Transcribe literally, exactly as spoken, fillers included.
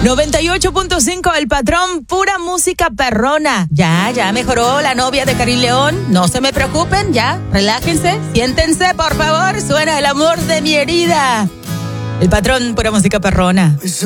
noventa y ocho punto cinco, El Patrón, pura música perrona. Ya, ya mejoró la novia de Karim León. No se me preocupen, ya, relájense, siéntense, por favor. Suena El amor de mi herida. El Patrón, pura música perrona.